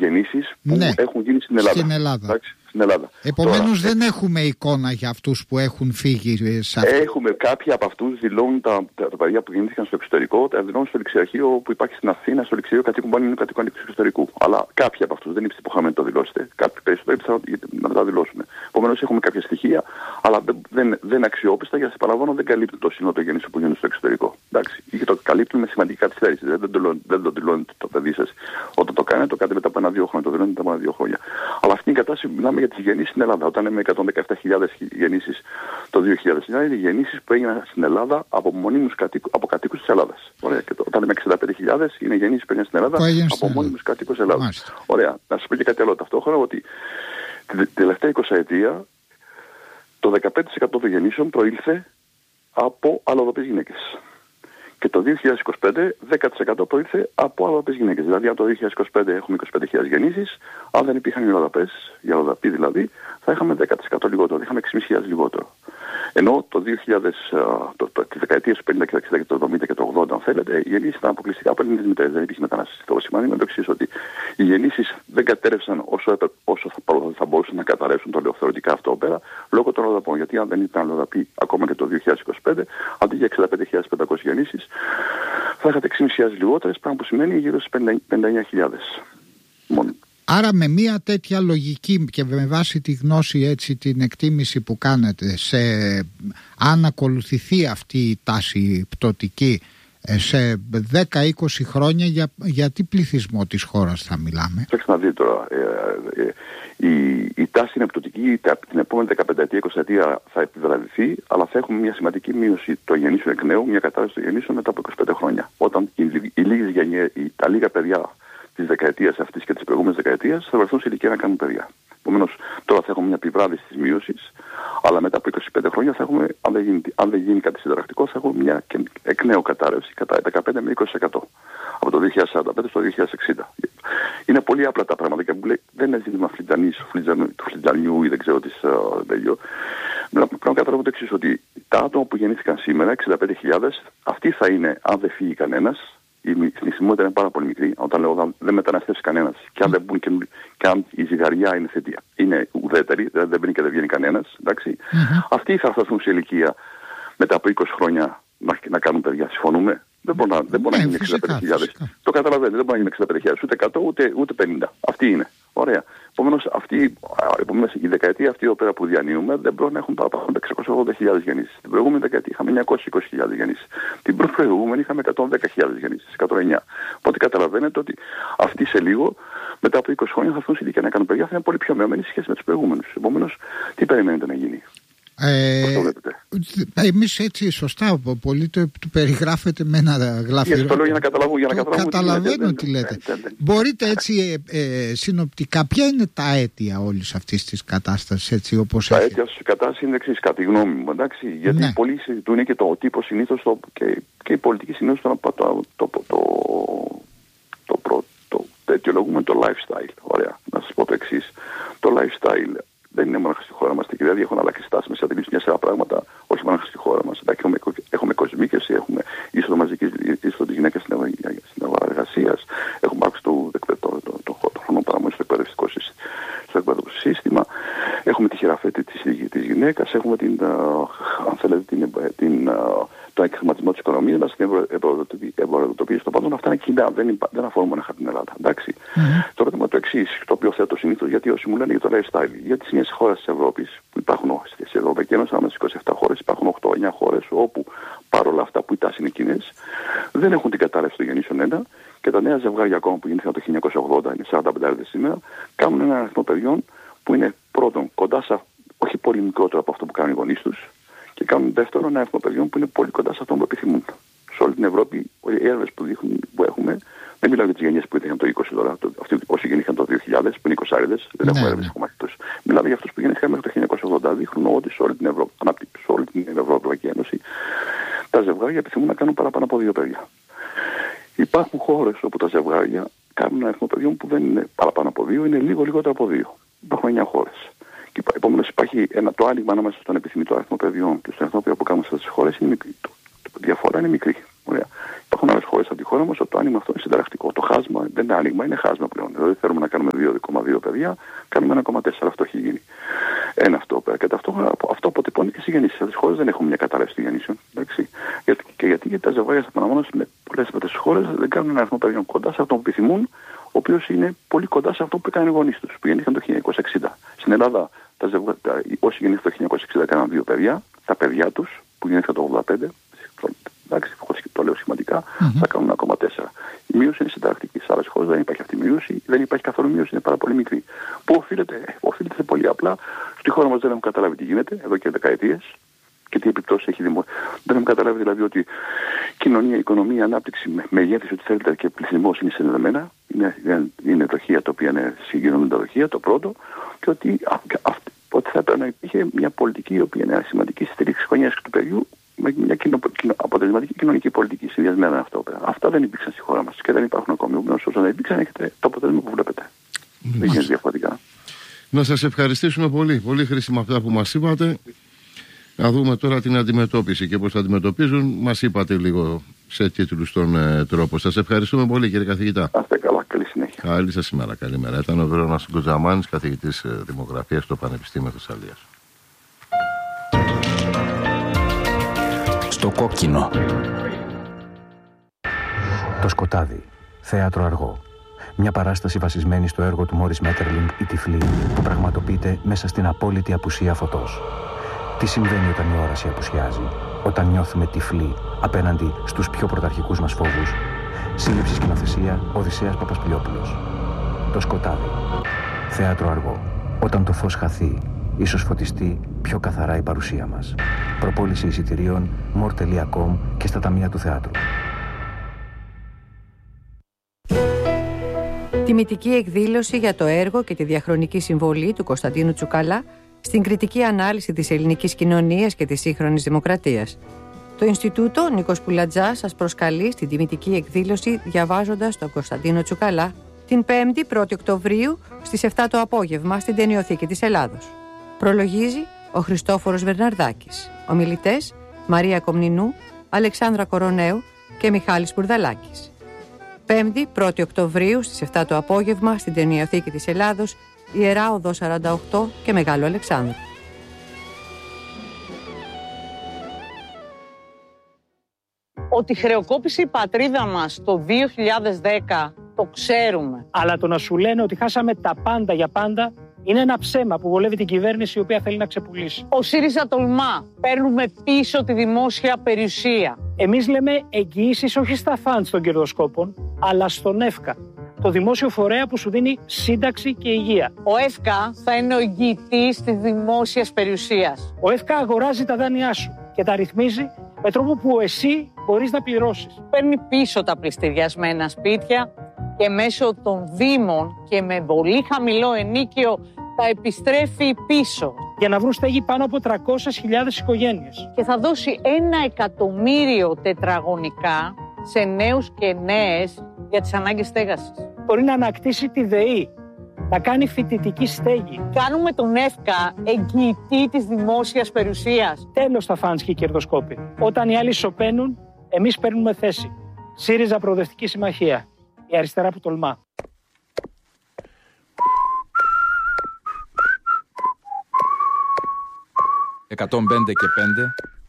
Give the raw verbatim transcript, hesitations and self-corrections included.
γεννήσεις που ναι, έχουν γίνει στην Ελλάδα. Στην Ελλάδα. Εντάξει, στην Ελλάδα. Επομένως Τώρα, δεν έχουμε εικόνα για αυτούς που έχουν φύγει σε αυτό. Έχουμε κάποιοι από αυτούς δηλώνουν τα, τα, τα παιδιά που γεννήθηκαν στο εξωτερικό, τα δηλώνουν στο ληξιαρχείο που υπάρχει στην Αθήνα, στο ληξιαρχείο κατοίκων που είναι κατοίκων του εξωτερικού. Αλλά κάποιοι από αυτούς δεν είναι υποχρεωμένοι να το δηλώσετε. Κάποιοι περισσότεροι να τα δηλώσουν. Επομένως έχουμε κάποια στοιχεία, αλλά δεν, δεν, δεν αξιόπιστα, γιατί παραλαμβάνω δεν καλύπτουν το σύνολο των γεννήσεων που γίνονται στο εξωτερικό. Εντάξει, ή το καλύπτουν με σημαντική καθυστέρηση. Δεν, δεν, δεν το δηλώνετε το παιδί σας όταν το κάνετε, το κάνετε μετά από ένα-δύο χρόνια. Το δηλώνετε μετά από ένα-δύο χρόνια. Αλλά αυτή είναι η κατάσταση που μιλάμε για τις γεννήσεις στην Ελλάδα. Όταν είμαι εκατόν δεκαεπτά χιλιάδες γεννήσεις το δύο χιλιάδες εννιά, είναι γεννήσεις που έγιναν στην Ελλάδα από μόνιμους κατοίκους, από κατοίκους της Ελλάδας. Ωραία. Και το, όταν είμαι εξήντα πέντε χιλιάδες είναι γεννήσεις που έγιναν στην Ελλάδα από μόνιμους κατοίκους της Ελλάδας. Μάλιστα. Ωραία. Να σας πω και κάτι άλλο ταυτόχρονα, ότι την τελευταία εικοσαετία το δεκαπέντε τοις εκατό των γεννήσεων προήλθε από αλλοδαπές γυναίκες. Και το δύο χιλιάδες είκοσι πέντε δέκα τοις εκατό προήλθε από αλλοδαπές γυναίκες. Δηλαδή, από το δύο χιλιάδες είκοσι πέντε έχουμε είκοσι πέντε χιλιάδες γεννήσεις. Αν δεν υπήρχαν οι αλλοδαπές, οι αλλοδαποί δηλαδή, θα είχαμε δέκα τοις εκατό λιγότερο, θα είχαμε έξι χιλιάδες πεντακόσιες λιγότερο. Ενώ το δύο χιλιάδες, το, το, τις δεκαετίες του πενήντα και εξήντα και το εβδομήντα και το ογδόντα, αν θέλετε, οι γεννήσεις ήταν αποκλειστικά από ελληνικές μητέρες. Δεν υπήρχε μετανάστευση. Το σημαίνει με το εξής, ότι οι γεννήσεις δεν κατέρευσαν όσο, όσο θα, θα μπορούσαν να καταρρεύσουν, το λέω θεωρητικά αυτό πέρα, λόγω των αλλοδαπών. Γιατί αν δεν ήταν αλλοδαποί ακόμα και το δύο χιλιάδες είκοσι πέντε, αντί για εξήντα πέντε χιλιάδες πεντακόσιες γεννήσεις, θα είχατε έξι χιλιάδες λιγότερες, πράγμα που σημαίνει γύρω στις πενήντα εννιά χιλιάδες μόνο. Άρα με μια τέτοια λογική και με βάση τη γνώση, έτσι, την εκτίμηση που κάνετε, σε, αν ακολουθηθεί αυτή η τάση πτωτική σε δέκα με είκοσι χρόνια, για, για τι πληθυσμό της χώρας θα μιλάμε? Κοιτάξτε να δείτε τώρα, ε, ε, ε, η, η τάση είναι πτωτική, την επόμενη δεκαπενταετία εικοσαετία θα επιβραδυθεί, αλλά θα έχουμε μια σημαντική μείωση των γεννήσεων εκ νέου, μια κατάσταση των γεννήσεων μετά από είκοσι πέντε χρόνια. Όταν οι, οι λίγες γενιές, τα λίγα παιδιά της δεκαετίας αυτής και της προηγούμενης δεκαετίας θα βρεθούν σε ηλικία να κάνουν παιδιά. Επομένως, τώρα θα έχουμε μια επιβράδυση της μείωσης, αλλά μετά από είκοσι πέντε χρόνια θα έχουμε, αν δεν γίνει, αν δεν γίνει κάτι συνταρακτικό, θα έχουμε μια εκ νέου κατάρρευση κατά δεκαπέντε με είκοσι τοις εκατό από το δύο χιλιάδες σαράντα πέντε στο δύο χιλιάδες εξήντα. Είναι πολύ απλά τα πράγματα και μου λέει δεν είναι ζήτημα φλιτζανής, του φλιτζανιού ή δεν ξέρω τι τέτοιο. Πρέπει να καταλάβω το εξής, ότι τα άτομα που γεννήθηκαν σήμερα, εξήντα πέντε χιλιάδες, αυτοί θα είναι, αν δεν φύγει κανένας, η θνησιμότητα είναι πάρα πολύ μικρή. Όταν λέω όταν δεν μεταναστεύσει κανένας και αν, δεν μπουν και, και αν η ζυγαριά είναι, θετία, είναι ουδέτερη, δηλαδή δεν μπαίνει και δεν βγαίνει κανένας, εντάξει, mm-hmm. αυτοί θα φτάσουν σε ηλικία μετά από είκοσι χρόνια να, να κάνουν παιδιά. Συμφωνούμε? Δεν μπορεί να, δεν μπορεί να γίνει εξήντα πέντε χιλιάδες. Το καταλαβαίνετε, δεν μπορεί να γίνει εξήντα πέντε χιλιάδες, ούτε εκατό ούτε, ούτε πενήντα. Αυτή είναι. Ωραία. Επομένως, αυτή, επομένως η δεκαετία αυτή εδώ πέρα που διανύουμε δεν μπορεί να έχουν παραπάνω από εξακόσιες ογδόντα χιλιάδες γεννήσεις. Την προηγούμενη δεκαετία είχαμε εννιακόσιες είκοσι χιλιάδες γεννήσεις. Την προηγούμενη είχαμε εκατόν δέκα χιλιάδες γεννήσεις, εκατόν εννιά. Οπότε καταλαβαίνετε ότι αυτοί σε λίγο, μετά από είκοσι χρόνια, θα έρθουν σε ηλικία να κάνουν παιδιά, θα είναι πολύ πιο μειωμένοι σε σχέση με τους προηγούμενους. Επομένως, τι περιμένετε να γίνει? Ε, εμείς έτσι σωστά πολύ το, το περιγράφετε με ένα γλαφυρό. Το λέω για να καταλάβω, για να καταλάβω καταλαβαίνω τι λέτε. Τι λέτε. Μπορείτε έτσι ε, ε, συνοπτικά, ποια είναι τα αίτια όλης αυτής της κατάστασης, έτσι όπως τα έχει? αίτια της κατάστασης είναι εξής, κατά τη γνώμη μου, εντάξει, γιατί ναι. πολλοί συζητούν και το τύπο συνήθως το, και, και οι πολιτικοί συνήθως το, το, το, το, το, το, το, το, το αιτιολογούμε το lifestyle. Ωραία, να σας πω το εξής. Το lifestyle δεν είναι μόνο στη χώρα μας, και δηλαδή έχουν αλλάξει στάσεις με σε μια σειρά πράγματα, όχι μόνο στη χώρα μας. Έχουμε, έχουμε κοσμίκευση, έχουμε είσοδο μαζικής είσοδο της γυναίκας στην αγορά εργασίας, έχουμε αύξηση του χρόνου παραμονής στο εκπαιδευτικό στο εκπαιδευτικό σύστημα, έχουμε τη χειραφέτηση της, της γυναίκας, έχουμε την, αν θέλετε, την, την, τον εκχρηματισμό της οικονομίας μας, την ευρωδοτοποίηση των πάντων. Αυτά είναι κοινά, δεν, δεν αφορούν μόνο την Ελλάδα. Εντάξει. Mm-hmm. Το ερώτημα το εξής, το οποίο θέτω συνήθως, γιατί όσοι μου λένε για το lifestyle, γιατί στις χώρες της Ευρώπης, που υπάρχουν στην Ευρωπαϊκή Ένωση, ανάμεσα στις είκοσι επτά χώρες, υπάρχουν οκτώ εννιά χώρες, όπου παρόλα αυτά που οι τάσεις είναι κοινές, δεν έχουν την κατάρρευση των γεννήσεων ένα, και τα νέα ζευγάρια ακόμα που γεννήθηκαν το χίλια εννιακόσια ογδόντα, είναι σαράντα πέντε σήμερα, κάνουν έναν αριθμό παιδιών που είναι πρώτον κοντά σε, όχι πολύ μικρότερο από αυτό που κάνουν οι γονείς τους, και κάνουν δεύτερον ένα αριθμό παιδιών που είναι πολύ κοντά σε αυτό που επιθυμούν. Σε όλη την Ευρώπη, οι έρευνες που, που έχουμε, δεν μιλάω για τις γενιές που είχαν το είκοσι τώρα, το, αυτοί όσοι γεννήθηκαν το δύο χιλιάδες, που είναι είκοσι άριδες, δεν έχουμε έρευνες ακόμα τους. Μιλάμε για αυτούς που γεννήθηκαν μέχρι το χίλια εννιακόσια ογδόντα, δείχνουν ότι σε όλη την Ευρώπη, σε όλη την Ευρωπαϊκή Ένωση, τα ζευγάρια επιθυμούν να κάνουν παραπάνω από δύο παιδιά. Υπάρχουν χώρες όπου τα ζευγάρια κάνουν ένα αριθμό παιδιών που δεν είναι παραπάνω από δύο, είναι λίγο λιγότερο από δύο. Υπάρχουν εννιά χώρες. Και επομένως υπάρχει ένα, το άνοιγμα ανάμεσα στον επιθυμητό αριθμό παιδιών και στον αριθμό που κάνουν σε αυτές τις χώρες είναι μικρή. Το, το διαφορά είναι μικρή. Ωραία. Υπάρχουν άλλες χώρες από τη χώρα μας όπου το άνοιγμα αυτό είναι συνταρακτικό. Το χάσμα δεν είναι άνοιγμα, είναι χάσμα πλέον. Δηλαδή θέλουμε να κάνουμε δύο κόμμα δύο παιδιά, κάνουμε ένα κόμμα τέσσερα. Αυτό έχει γίνει. Ένα αυτό πέρα. Και ταυτόχρονα αυτό αποτυπώνει και στις γεννήσεις. Αυτές τις χώρες δεν έχουν μια κατάρρευση των γεννήσεων. Γιατί, και γιατί, γιατί τα ζευγάρια στα Παναμόνας με πολλές από τις χώρες δεν κάνουν ένα αριθμό παιδιών κοντά σε αυτόν που επιθυμούν, ο οποίος είναι πολύ κοντά σε αυτό που έκαναν οι γονείς τους, που γεννήθηκαν το χίλια εννιακόσια εξήντα. Στην Ελλάδα, τα ζευγά, τα, όσοι γεννήθηκαν το χίλια εννιακόσια εξήντα έκαναν δύο παιδιά, τα παιδιά τους που γεννήθηκαν το ογδόντα πέντε, εντάξει, το λέω σημαντικά, mm-hmm. θα κάνουν ένα κόμμα τέσσερα. Η μείωση είναι συνταρακτική. Σε άλλες χώρες δεν υπάρχει αυτή η μείωση, δεν υπάρχει καθόλου μείωση, είναι πάρα πολύ μικρή. Που οφείλεται, οφείλεται σε πολύ απλά. Στη χώρα μας δεν έχουμε καταλάβει τι γίνεται εδώ και δεκαετίες και τι επιπτώσεις έχει δημο... Δεν έχουμε καταλάβει δηλαδή ότι κοινωνία, οικονομία, ανάπτυξη, μεγέθυνση, ό,τι θέλετε και πληθυσμός είναι συνδεδεμένα. Είναι, είναι δοχεία τα οποία είναι συγκοινωνούντα δοχεία, το πρώτο, και ότι, α, α, ότι θα έπρεπε να υπήρχε μια πολιτική η οποία είναι σημαντική στήριξη της οικογένειας και του παιδιού με μια κοινο, κοινο, αποτελεσματική κοινωνική πολιτική. Συνδυασμένα αυτό. Αυτά δεν υπήρξαν στη χώρα μας και δεν υπάρχουν ακόμη. Όμως όσο δεν υπήρξαν, έχετε το αποτέλεσμα που βλέπετε. Δεν γίνεται διαφορετικά. Να σας ευχαριστήσουμε πολύ. Πολύ χρήσιμα αυτά που μας είπατε. Να δούμε τώρα την αντιμετώπιση και πώς θα αντιμετωπίζουν. Μας είπατε λίγο σε τίτλους τον ε, τρόπο. Σας ευχαριστούμε πολύ, κύριε καθηγητά. Άστε καλά. Καλή συνέχεια. Καλή σας ημέρα. Καλημέρα. Ήταν ο Βέρονας Γκοτζαμάνης, καθηγητής ε, Δημογραφίας στο Πανεπιστήμιο Θεσσαλίας. Στο κόκκινο. Το σκοτάδι. Θέατρο αργό. Μια παράσταση βασισμένη στο έργο του Μόρις Μέττερλινγκ «Η Τυφλή» που πραγματοποιείται μέσα στην απόλυτη απουσία φωτός. Τι συμβαίνει όταν η όραση απουσιάζει, όταν νιώθουμε τυφλοί απέναντι στους πιο πρωταρχικούς μας φόβους. Σύλληψη σκηνοθεσία Οδυσσέας Παπασπηλιόπουλος. Το σκοτάδι. Θέατρο αργό. Όταν το φως χαθεί, ίσως φωτιστεί πιο καθαρά η παρουσία μας. Προπόληση εισιτηρίων μορ τελεία κομ και στα ταμεία του θεάτρου. Τιμητική εκδήλωση για το έργο και τη διαχρονική συμβολή του Κωνσταντίνου Τσουκαλά στην κριτική ανάλυση της ελληνικής κοινωνίας και της σύγχρονης δημοκρατίας. Το Ινστιτούτο Νίκος Πουλατζάς σας προσκαλεί στην τιμητική εκδήλωση διαβάζοντας τον Κωνσταντίνο Τσουκαλά την πέμπτη πρώτη Οκτωβρίου στις επτά το απόγευμα στην Ταινιοθήκη της Ελλάδος. Προλογίζει ο Χριστόφορος Βερναρδάκης. Ομιλητές Μαρία Κομνηνού, Αλεξάνδρα Κοροναίου και Μιχάλης Μπουρδαλάκης. πέμπτη πρώτη Οκτωβρίου στις επτά το απόγευμα στην Ταινιοθήκη της Ελλάδος, Ιερά Οδό σαράντα οκτώ και Μεγάλο Αλεξάνδρου. Ότι χρεοκόπησε η πατρίδα μας το δύο χιλιάδες δέκα το ξέρουμε. Αλλά το να σου λένε ότι χάσαμε τα πάντα για πάντα είναι ένα ψέμα που βολεύει την κυβέρνηση η οποία θέλει να ξεπουλήσει. Ο ΣΥΡΙΖΑ τολμά. Παίρνουμε πίσω τη δημόσια περιουσία. Εμείς λέμε εγγυήσεις όχι στα φαντς των κερδοσκόπων, αλλά στον ΕΦΚΑ. Το δημόσιο φορέα που σου δίνει σύνταξη και υγεία. Ο ΕΦΚΑ θα είναι ο εγγυητής της δημόσιας περιουσίας. Ο ΕΦΚΑ αγοράζει τα δάνειά σου και τα ρυθμίζει με τρόπο που εσύ μπορείς να πληρώσεις. Παίρνει πίσω τα πληστηριασμένα σπίτια και μέσω των δήμων και με πολύ χαμηλό ενίκιο τα επιστρέφει πίσω. Για να βρουν στέγη πάνω από τριακόσιες χιλιάδες οικογένειες. Και θα δώσει ένα εκατομμύριο τετραγωνικά σε νέους και νέες για τις ανάγκες στέγασης. Μπορεί να ανακτήσει τη ΔΕΗ, να κάνει φοιτητική στέγη. Κάνουμε τον ΕΦΚΑ εγγυητή της δημόσιας περιουσίας. Τέλος τα φαντς και οι κερδοσκόποι. Όταν οι άλλοι σωπαίνουν, εμείς παίρνουμε θέση. ΣΥΡΙΖΑ Προοδευτική Συμμαχία. Η αριστερά που τολμά. εκατόν πέντε και πέντε